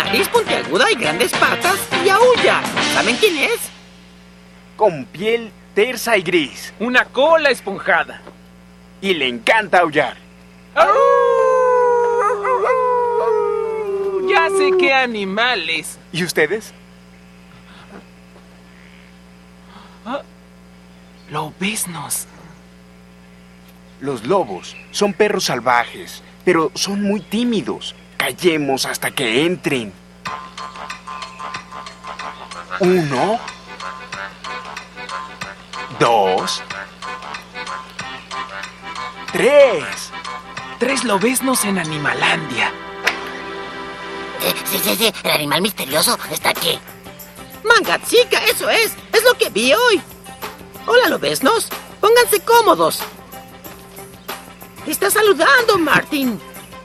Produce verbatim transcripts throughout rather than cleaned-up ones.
nariz puntiaguda y grandes patas y aúlla. ¿Saben quién es? Con piel tersa y gris. Una cola esponjada. Y le encanta aullar. Ya sé qué animales. ¿Y ustedes? Lobeznos. Los lobos son perros salvajes, pero son muy tímidos. Callemos hasta que entren. Uno. Dos. Tres. Tres lobeznos en Animalandia. Sí, sí, sí, sí, el animal misterioso está aquí. Mangatsica, eso es. Es lo que vi hoy. Hola, lobeznos. Pónganse cómodos. Te está saludando, Martin.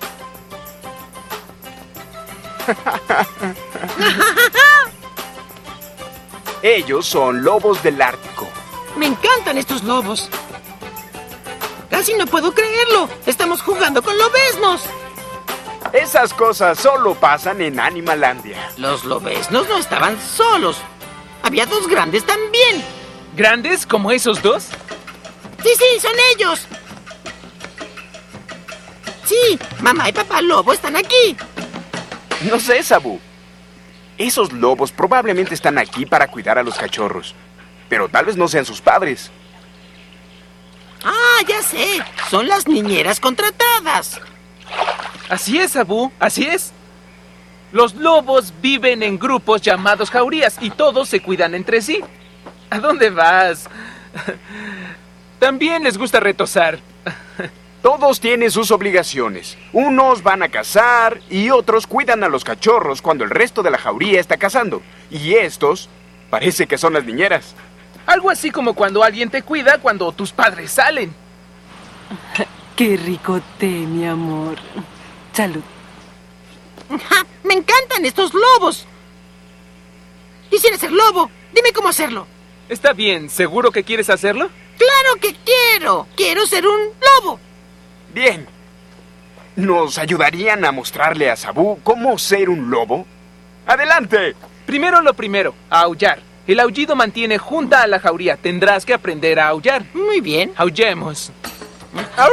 Ellos son lobos del Ártico. Me encantan estos lobos. Casi no puedo creerlo. Estamos jugando con lobeznos. Esas cosas solo pasan en Animalandia. Los lobeznos no estaban solos. Había dos grandes también. ¿Grandes como esos dos? Sí, sí, son ellos. Sí, mamá y papá lobo están aquí. No sé, Sabu. Esos lobos probablemente están aquí para cuidar a los cachorros. Pero tal vez no sean sus padres. Ah, ya sé. Son las niñeras contratadas. Así es, Abu, así es. Los lobos viven en grupos llamados jaurías y todos se cuidan entre sí. ¿A dónde vas? También les gusta retozar. Todos tienen sus obligaciones. Unos van a cazar y otros cuidan a los cachorros cuando el resto de la jauría está cazando. Y estos parece que son las niñeras. Algo así como cuando alguien te cuida cuando tus padres salen. Qué rico té, mi amor. Salud. Ja, me encantan estos lobos. Quisiera ser lobo. Dime cómo hacerlo. Está bien, ¿seguro que quieres hacerlo? ¡Claro que quiero! ¡Quiero ser un lobo! Bien. ¿Nos ayudarían a mostrarle a Sabu cómo ser un lobo? ¡Adelante! Primero lo primero, a aullar. El aullido mantiene junta a la jauría. Tendrás que aprender a aullar. Muy bien. Aullemos. Ah.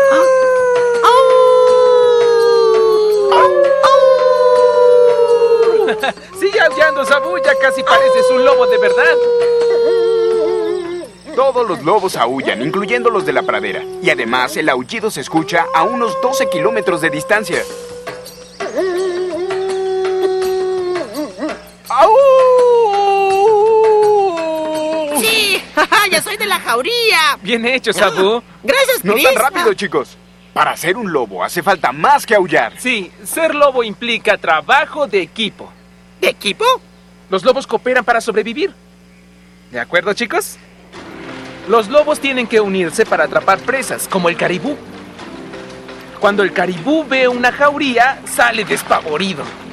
Sigue aullando, Sabu, ya casi pareces un lobo de verdad. Todos los lobos aullan, incluyendo los de la pradera. Y además, el aullido se escucha a unos doce kilómetros de distancia. ¡Au! ¡Sí! ¡Ya soy de la jauría! Bien hecho, Sabu. Gracias, No Chris. tan rápido, chicos. Para ser un lobo hace falta más que aullar. Sí, ser lobo implica trabajo de equipo. ¿De equipo? Los lobos cooperan para sobrevivir. ¿De acuerdo, chicos? Los lobos tienen que unirse para atrapar presas, como el caribú. Cuando el caribú ve una jauría, sale despavorido.